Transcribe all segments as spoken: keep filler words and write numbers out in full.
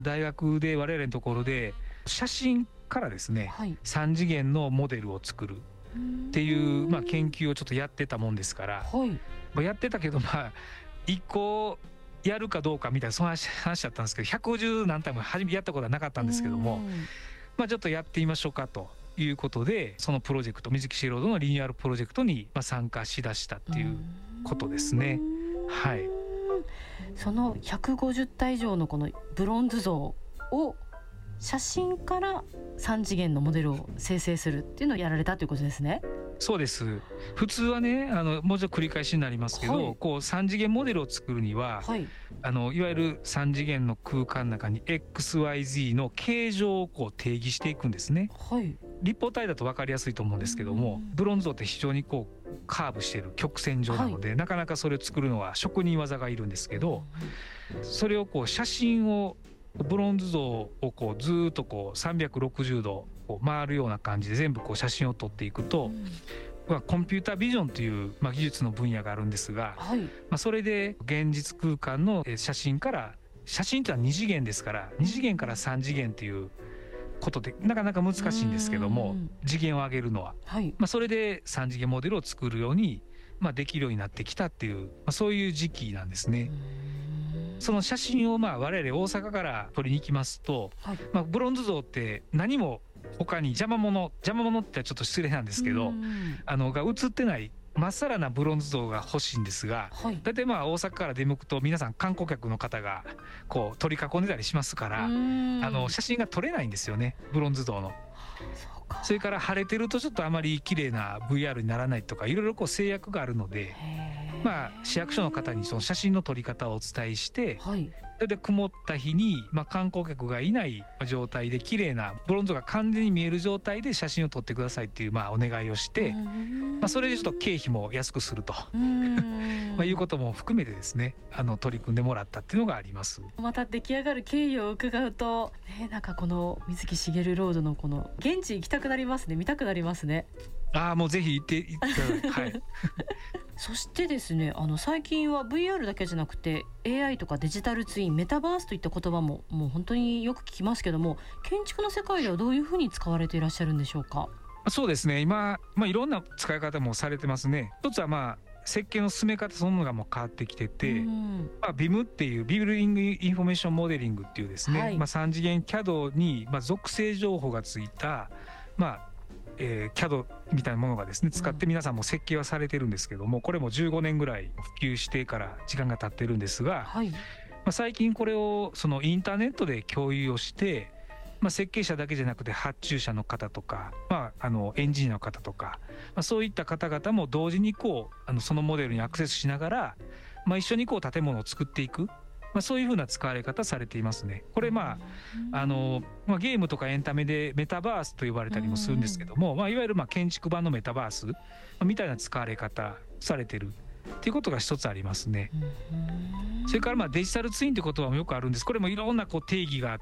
大学で我々のところで写真からですね、 はい、 さん次元のモデルを作るっていう、まあ、研究をちょっとやってたもんですから、 はい、 まあ、やってたけど、まあいっこやるかどうかみたいなその話話だったんですけど、ひゃくごじゅう何体も初めてやったことはなかったんですけども、まあ、ちょっとやってみましょうかということで、そのプロジェクト水木しげるロードのリニューアルプロジェクトにまあ参加しだしたっていうことですね。はい、 そのひゃくごじゅったい以上のこのブロンズ像を写真からさん次元のモデルを生成するっていうのをやられたということですね。 そうです。普通はね、あのもうちょっと繰り返しになりますけど、はい、こうさん次元モデルを作るには、はい、あのいわゆるさん次元の空間の中に エックスワイゼット の形状をこう定義していくんですね。 はい、 立方体だと分かりやすいと思うんですけども、ブロンズ像って非常にこうカーブしている曲線状なので、はい、なかなかそれを作るのは職人技がいるんですけど、それをこう写真をブロンズ像をこうずっとこうさんびゃくろくじゅうどこう回るような感じで全部こう写真を撮っていくと、まあ、コンピュータービジョンというまあ技術の分野があるんですが、 はい、 まあそれで現実空間の写真から写真というのはに次元ですからに次元からさん次元ということでなかなか難しいんですけども、次元を上げるのは、はい、まあそれでさん次元モデルを作るようにまあできるようになってきたっていう、まあ、そういう時期なんですね。その写真をまあ我々大阪から撮りに行きますと、はい、まあブロンズ像って何も他に邪魔者邪魔者ってちょっと失礼なんですけど、あのが写ってないまっさらなブロンズ像が欲しいんですが、はい、だいたいまあ大阪から出向くと皆さん観光客の方がこう取り囲んでたりしますから、あの写真が撮れないんですよね、ブロンズ像の。それから晴れてるとちょっとあまり綺麗な ブイアール にならないとかいろいろこう制約があるので、まあ市役所の方にその写真の撮り方をお伝えして、はい、それで曇った日にまあ観光客がいない状態で綺麗なブロンズ像が完全に見える状態で写真を撮ってくださいっていうまあお願いをして、まあそれでちょっと経費も安くするとまあいうことも含めてですね、あの取り組んでもらったっていうのがあります。 また出来上がる経緯を伺うと、ね、なんかこの水木しげるロードのこの現地行きたくなりますね、見たくなりますね。 ああ、もうぜひ行っていただいて、はい。 そしてですね、あの最近は ブイアール だけじゃなくて エーアイ とかデジタルツイン、メタバースといった言葉ももう本当によく聞きますけども、建築の世界ではどういうふうに使われていらっしゃるんでしょうか。 そうですね、今、まあ、いろんな使い方もされてますね。一つはまあ設計の進め方そのものがもう変わってきてて、まあ、ビム っていうビルディングインフォメーションモデリングっていうですね、はい、まあ、さん次元 キャド にまあ属性情報がついた、まあえー、キャド みたいなものがですね使って皆さんも設計はされてるんですけども、これもじゅうごねんぐらい普及してから時間が経ってるんですが、はい、まあ、最近これをそのインターネットで共有をして、まあ、設計者だけじゃなくて発注者の方とか、まあ、あのエンジニアの方とか、まあ、そういった方々も同時にこうあのそのモデルにアクセスしながら、まあ、一緒にこう建物を作っていく、まあ、そういうふうな使われ方されていますね。これまああの、まあ、ゲームとかエンタメでメタバースと呼ばれたりもするんですけども、まあ、いわゆるまあ建築版のメタバースみたいな使われ方されてるっていうことが一つありますね。それからまあデジタルツインって言葉もよくあるんです。これもいろんなこう定義があって、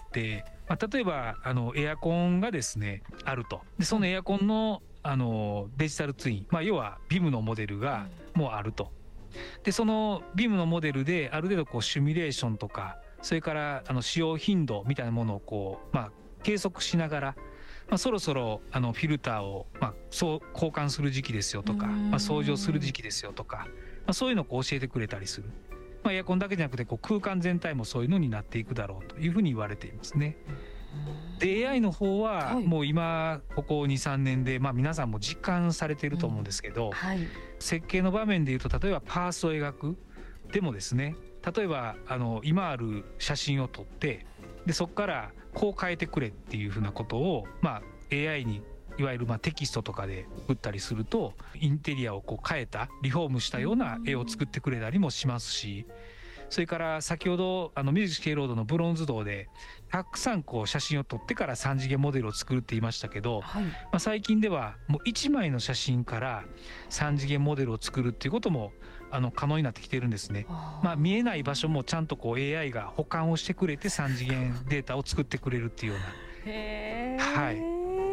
まあ、例えばあのエアコンがですねあると、でそのエアコンのあのデジタルツイン、まあ、要は ビム のモデルがもうあると。でその ビム のモデルである程度こうシミュレーションとか、それからあの使用頻度みたいなものをこう、まあ、計測しながら、まあ、そろそろあのフィルターを、まあ、そう交換する時期ですよとか、まあ、掃除をする時期ですよとか、まあ、そういうのをこう教えてくれたりする。まあ、エアコンだけじゃなくてこう空間全体もそういうのになっていくだろうというふうに言われていますね。で エーアイ の方はもう今ここ にさんねんで、まあ、皆さんも実感されていると思うんですけど、うん、はい、設計の場面でいうと例えばパースを描くでもですね、例えばあの今ある写真を撮ってでそこからこう変えてくれっていうふうなことを、まあ、エーアイ にいわゆるまあテキストとかで打ったりするとインテリアをこう変えたリフォームしたような絵を作ってくれたりもしますし、それから先ほどあの水木しげるロードのブロンズ像でたくさんこう写真を撮ってからさん次元モデルを作るって言いましたけど、はい、まあ、最近ではもういちまいの写真からさん次元モデルを作るっていうこともあの可能になってきてるんですね。まあ、見えない場所もちゃんとこう エーアイ が保管をしてくれてさん次元データを作ってくれるっていうような。へー、はい、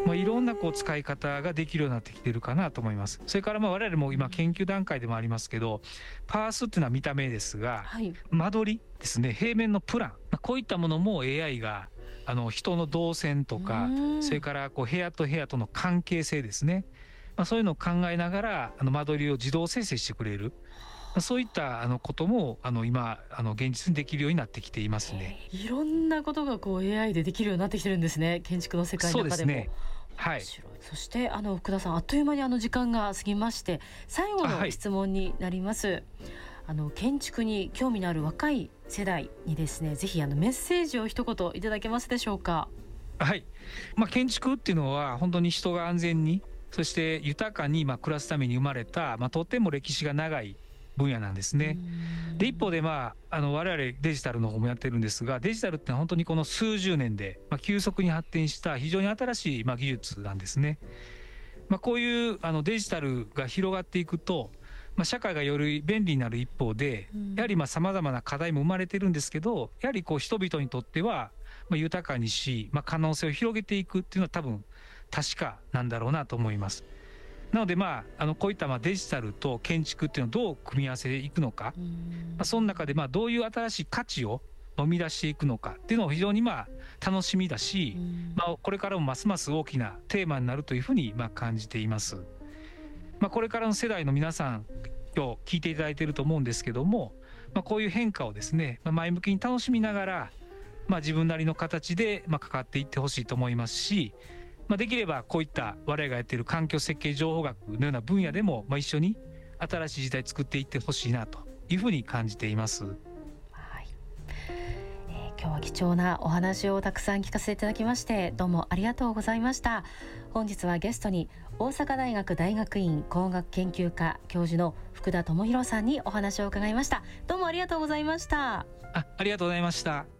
まあ、いろんなこう使い方ができるようになってきてるかなと思います。それからまあ我々も今研究段階でもありますけど、パースっていうのは見た目ですが、はい、間取りですね、平面のプラン、まあ、こういったものも エーアイ があの人の動線とか、それからこう部屋と部屋との関係性ですね、まあ、そういうのを考えながらあの間取りを自動生成してくれる、そういったあのこともあの今あの現実にできるようになってきていますね。 いろんなことがこう エーアイ でできるようになってきてるんですね、建築の世界の中でも。そうですね、はい、そしてあの福田さん、あっという間にあの時間が過ぎまして、最後の質問になります。はい、あの建築に興味のある若い世代にですね、ぜひあのメッセージを一言いただけますでしょうか。 はい、まあ、建築っていうのは本当に人が安全に、そして豊かにまあ暮らすために生まれた、まあ、とても歴史が長い分野なんですね。で一方で、まあ、あの我々デジタルの方もやってるんですが、デジタルってのは本当にこの数十年で、まあ、急速に発展した非常に新しい、まあ、技術なんですね。まあ、こういうあのデジタルが広がっていくと、まあ、社会がより便利になる一方で、やはりさまざまな課題も生まれてるんですけど、やはりこう人々にとってはまあ豊かにし、まあ、可能性を広げていくっていうのは多分確かなんだろうなと思います。なので、まあ、あのこういったまあデジタルと建築っていうのをどう組み合わせていくのか、まあ、その中でまあどういう新しい価値を生み出していくのかっていうのを非常にまあ楽しみだし、まあ、これからもますます大きなテーマになるというふうにまあ感じています。まあ、これからの世代の皆さん今日聞いていただいていると思うんですけども、まあ、こういう変化をですね、まあ、前向きに楽しみながら、まあ、自分なりの形でまあ関わっていってほしいと思いますし、まあ、できればこういった我々がやっている環境設計情報学のような分野でもまあ一緒に新しい時代作っていってほしいなというふうに感じています。はい、 えー、今日は貴重なお話をたくさん聞かせていただきましてどうもありがとうございました。本日はゲストに大阪大学大学院工学研究科教授の福田智博さんにお話を伺いました。どうもありがとうございました。 あ、ありがとうございました。